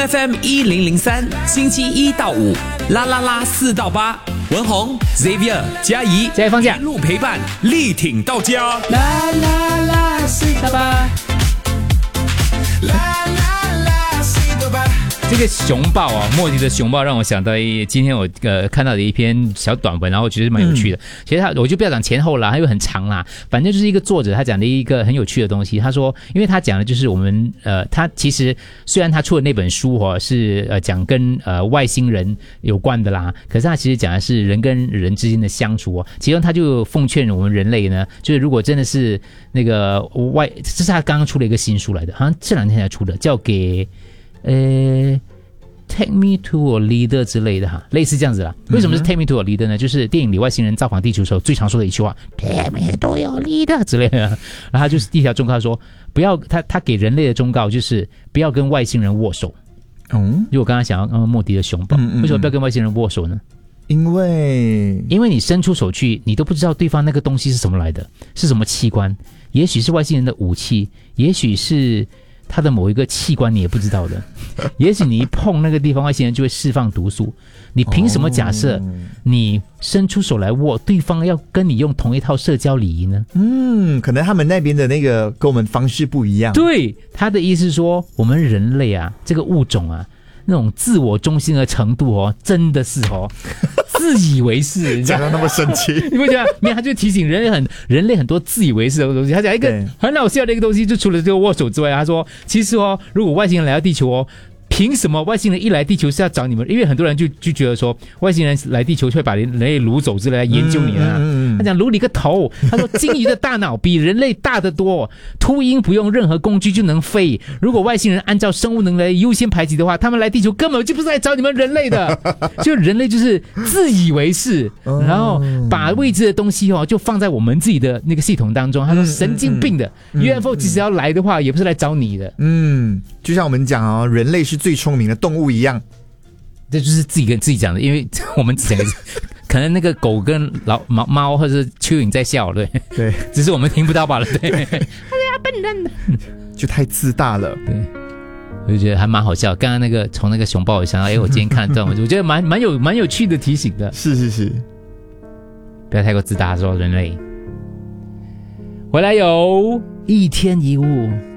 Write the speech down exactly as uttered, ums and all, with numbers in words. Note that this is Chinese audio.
F M 一零零三，星期一到五，啦啦啦四到八，文宏、Xavier、嘉怡， 嘉怡放假一路陪伴，力挺到家。 啦啦啦四到八， 啦啦啦四到八。 这个熊抱啊，莫迪的熊抱让我想到一今天我呃看到的一篇小短文，然后我觉得蛮有趣的。嗯、其实他我就不要讲前后啦，它又很长啦，反正就是一个作者他讲的一个很有趣的东西。他说，因为他讲的就是我们呃，他其实虽然他出的那本书哦是呃讲跟呃外星人有关的啦，可是他其实讲的是人跟人之间的相处哦。其中他就奉劝我们人类呢，就是如果真的是那个外，这是他刚刚出了一个新书来的，好像这两天才出的，叫给。呃 Take me to a leader 之类的哈，类似这样子啦。为什么是 Take me to a leader 呢？就是电影里外星人造访地球的时候最常说的一句话 Take me to a leader 之类的。然后他就是一条忠告说，不要他他给人类的忠告就是不要跟外星人握手。嗯，就我刚刚想要刚刚莫迪的熊抱，为什么不要跟外星人握手呢？ 因为因为你伸出手去，你都不知道对方那个东西是什么来的，是什么器官，也许是外星人的武器，也许是他的某一个器官你也不知道的，也许你一碰那个地方，外星人就会释放毒素。你凭什么假设你伸出手来握，对方要跟你用同一套社交礼仪呢？ 嗯，可能他们那边的那个跟我们方式不一样。 对，他的意思是说，我们人类啊，这个物种啊，那种自我中心的程度哦，真的是哦。自以为是， 讲到那么生气， 你不觉得？没有，他就提醒人类很人类很多自以为是的东西。他讲一个很好笑的一个东西，就除了这个握手之外，他说，其实哦，如果外星人来到地球哦，凭什么外星人一来地球是要找你们？因为很多人就就觉得说，外星人来地球会把人类掳走之类来研究你啊。嗯嗯嗯、他讲掳你个头！他说，鲸鱼的大脑比人类大得多，秃鹰不用任何工具就能飞。如果外星人按照生物能力优先排挤的话，他们来地球根本就不是来找你们人类的。就人类就是自以为是，然后把未知的东西哦就放在我们自己的那个系统当中。他说神经病的、嗯嗯、U F O 其实要来的话，也不是来找你的。 嗯，就像我们讲哦，人类是最聪明的动物一样， 这就是自己跟自己讲的，因为我们整个可能那个狗跟老猫猫或者是蚯蚓在笑，对对， 只是我们听不到罢了，对。哎呀，笨蛋的，就太自大了， 对。我就觉得还蛮好笑。刚刚那个从那个熊抱我想到，哎，我今天看了段文，我觉得蛮蛮有蛮有趣的提醒的。 是是是， 不要太过自大，说人类。回来有一天一物。